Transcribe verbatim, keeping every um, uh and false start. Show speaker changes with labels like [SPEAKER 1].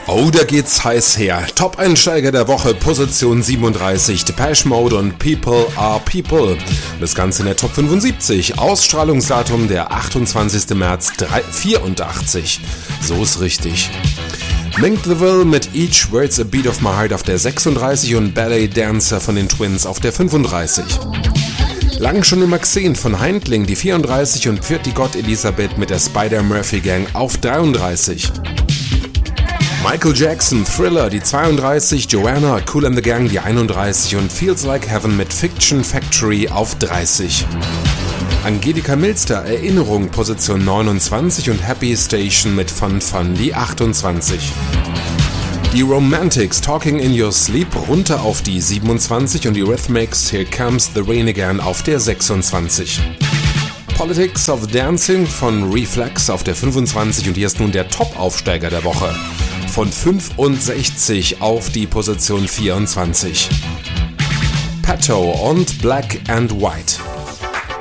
[SPEAKER 1] Oh, da geht's heiß her. Top-Einsteiger der Woche, Position siebenunddreißig, Depeche Mode und People Are People. Das Ganze in der Top fünfundsiebzig, Ausstrahlungsdatum der achtundzwanzigster März vierundachtzig. So ist richtig. Mink the Will mit Each Word's a Beat of My Heart auf der sechsunddreißig und Ballet Dancer von den Twins auf der fünfunddreißig. Lang schon im Maxen von Heindling die vierunddreißig und Pfirti Gott Elisabeth mit der Spider-Murphy Gang auf dreiunddreißig. Michael Jackson, Thriller, die zweiunddreißig, Joanna, Kool and the Gang, die einunddreißig und Feels Like Heaven mit Fiction Factory auf dreißig. Angelika Milster, Erinnerung, Position neunundzwanzig und Happy Station mit Fun Fun, die achtundzwanzig. Die Romantics, Talking in Your Sleep, runter auf die siebenundzwanzig und die Rhythmics, Here Comes the Rain Again auf der sechsundzwanzig. Politics of Dancing von Reflex auf der fünfundzwanzig und hier ist nun der Top-Aufsteiger der Woche. Von fünfundsechzig auf die Position vierundzwanzig. Pato und Black and White.